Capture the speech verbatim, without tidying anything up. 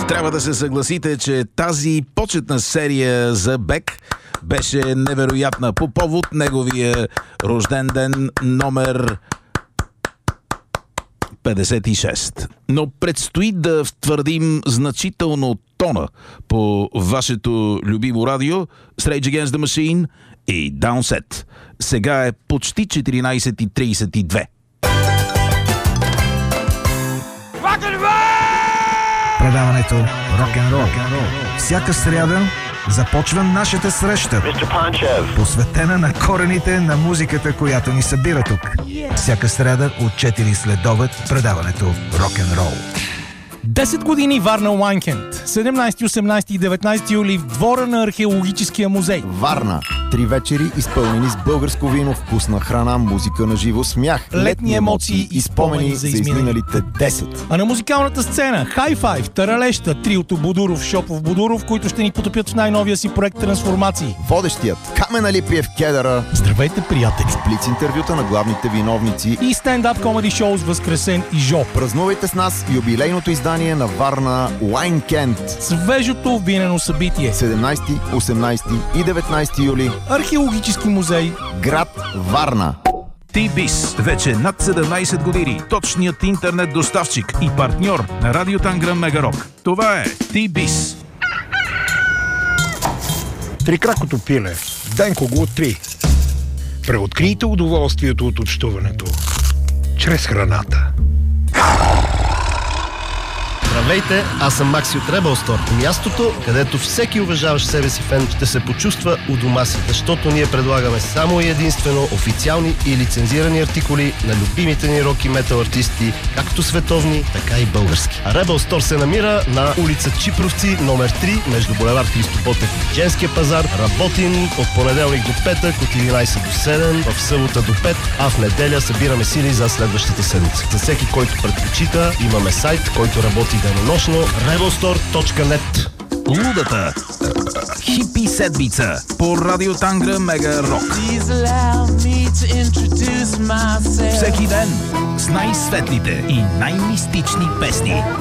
Трябва да се съгласите, че тази почетна серия за Бек беше невероятна по повод неговия рожден ден номер петдесет и шест. Но предстои да втвърдим значително тона по вашето любимо радио с Rage Against the Machine и Downset. Сега е почти четиринайсет и трийсет и две. Предаването Рок-н-рол. Всяка сряда започва нашата среща, посветена на корените на музиката, която ни събира тук. Всяка сряда от четири следобед предаването Рок-н-рол. десет години Варна Уайнкенд. седемнайсети, осемнайсети и деветнайсети юли в двора на Археологическия музей. Варна. Три вечери, изпълнени с българско вино, вкусна храна, музика на живо, смях, летни емоции и спомени за изминалите десет. А на музикалната сцена High Five, Таралеща, триото Будуров, Шопов, Будуров, които ще ни потопят в най-новия си проект Трансформации. Водещият Камен Алипиев Кедъра. Здравейте, приятели! Сплиц интервюта на главните виновници И стендап комеди шоу с Възкресен и Жо. Празнувайте с нас юбилейното издание на Варна Уайнкенд. Свежото винено събитие. седемнайсети, осемнайсети и деветнайсети юли. Археологически музей. Град Варна. T-Biz. Вече над седемнайсет години. Точният интернет доставчик и партньор на Радио Танграм Мегарок. Това е T-Biz. Трикракото пиле. Денко го три. Преоткрийте удоволствието от общуването чрез храната. Здравейте, аз съм Макси от Rebel Store. Мястото, където всеки уважаващ себе си фен ще се почувства у дома си, защото ние предлагаме само и единствено официални и лицензирани артикули на любимите ни рок и метал артисти, както световни, така и български. А Rebel Store се намира на улица Чипровци, номер три, между булевард Христо Ботев и Женския пазар. Работим от понеделник до петък, от единайсет до седем, в събота до пет, а в неделя събираме сили за следващата седмица. За всеки, който предпочита, имаме сайт, който работи денонощно rebel store точка net. Лудата хипи седмица по Радио Танграм Мега Рок. Всеки ден с най-светлите и най-мистични песни.